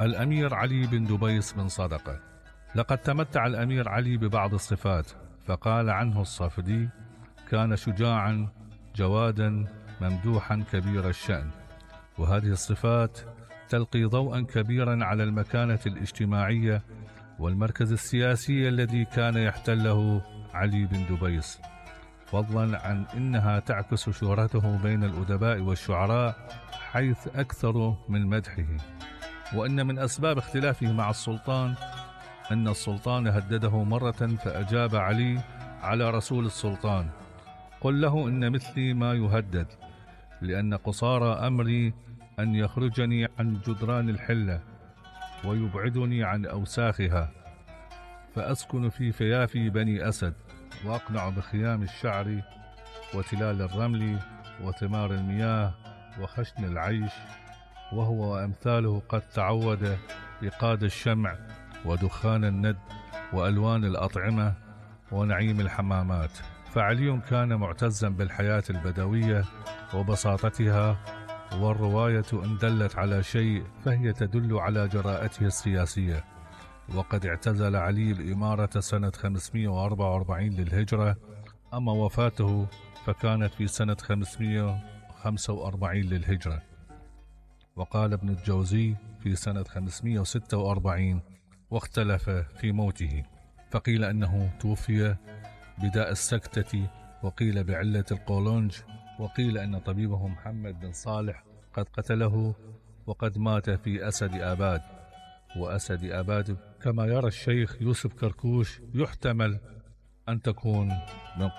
الأمير علي بن دبيس بن صدقة. لقد تمتع الأمير علي ببعض الصفات، فقال عنه الصفدي: كان شجاعا جوادا ممدوحا كبير الشأن. وهذه الصفات تلقي ضوءا كبيرا على المكانة الاجتماعية والمركز السياسي الذي كان يحتله علي بن دبيس، فضلا عن أنها تعكس شهرته بين الأدباء والشعراء، حيث أكثر من مدحه. وأن من أسباب اختلافه مع السلطان أن السلطان هدده مرة، فأجاب علي على رسول السلطان: قل له إن مثلي ما يهدد، لأن قصارى أمري أن يخرجني عن جدران الحلة ويبعدني عن أوساخها، فأسكن في فيافي بني أسد، وأقنع بخيام الشعر وتلال الرمل وثمار المياه وخشن العيش، وهو وأمثاله قد تعود إيقاد الشمع ودخان الند وألوان الأطعمة ونعيم الحمامات. فعلي كان معتزا بالحياة البدوية وبساطتها، والرواية إن دلت على شيء فهي تدل على جراءته السياسية. وقد اعتزل علي الإمارة سنة 544 للهجرة، أما وفاته فكانت في سنة 545 للهجرة. وقال ابن الجوزي في سنة 546، واختلف في موته، فقيل أنه توفي بداء السكتة، وقيل بعلة القولونج، وقيل أن طبيبه محمد بن صالح قد قتله، وقد مات في أسد آباد. وأسد آباد كما يرى الشيخ يوسف كركوش يحتمل أن تكون من